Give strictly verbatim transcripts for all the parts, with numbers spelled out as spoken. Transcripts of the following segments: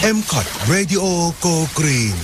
เอ็ม ซี โอ ที Radio Go Green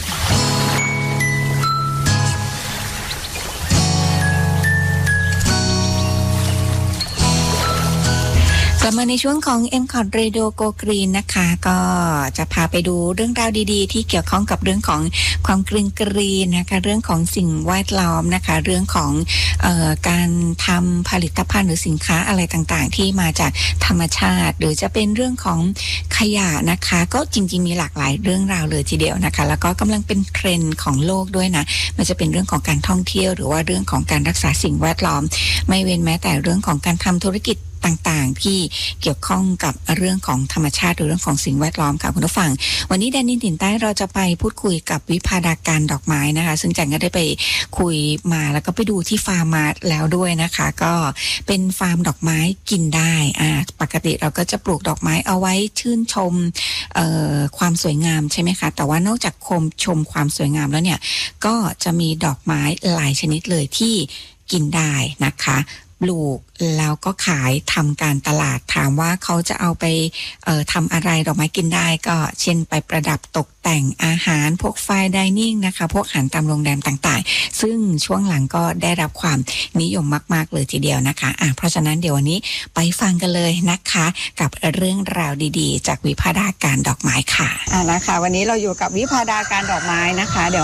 กลับมาในช่วงของ เอ็ม ซี โอ ที Radio Go Green นะคะก็จะพาไปดูเรื่องราวดีๆที่เกี่ยวข้องกับเรื่องของความกรีนกรีนนะคะเรื่องของสิ่งแวดล้อมนะคะเรื่องของเอ่อการทำผลิตภัณฑ์หรือสินค้าอะไรต่างๆที่มาจากธรรมชาติหรือจะเป็นเรื่องของขยะนะคะก็จริงๆมีหลากหลายเรื่องราวเลยทีเดียวนะคะแล้วก็กำลังเป็นเทรนด์ของโลกด้วยนะมันจะเป็นเรื่องของการท่องเที่ยวหรือว่าเรื่องของการรักษาสิ่งแวดล้อมไม่เว้นแม้แต่เรื่องของการทำธุรกิจต่างๆที่เกี่ยวข้องกับเรื่องของธรรมชาติหรือเรื่องของสิ่งแวดล้อมค่ะคุณผู้ฟังวันนี้แดนดินถิ่นใต้เราจะไปพูดคุยกับวิภาดาการดอกไม้นะคะซึ่งจันก็ได้ไปคุยมาแล้วก็ไปดูที่ฟาร์มมาแล้วด้วยนะคะก็เป็นฟาร์มดอกไม้กินได้อ่าปกติเราก็จะปลูกดอกไม้เอาไว้ชื่นชมเอ่อความสวยงามใช่ไหมคะแต่ว่านอกจากชมชมความสวยงามแล้วเนี่ยก็จะมีดอกไม้หลายชนิดเลยที่กินได้นะคะปลูกแล้วก็ขายทำการตลาดถามว่าเขาจะเอาไปเอ่อทำอะไรดอกไม้กินได้ก็เช่นไปประดับตกแต่งอาหารพวกไฟน์ไดนิ่งนะคะพวกอาหารตามโรงแรมต่างๆซึ่งช่วงหลังก็ได้รับความนิยมมากๆเลยทีเดียวนะคะอ่ะเพราะฉะนั้นเดี๋ยววันนี้ไปฟังกันเลยนะคะกับเรื่องราวดีๆจากวิภาดาการดอกไม้ค่ะอ่ะนะคะวันนี้เราอยู่กับวิภาดาการดอกไม้นะคะเดี๋ยว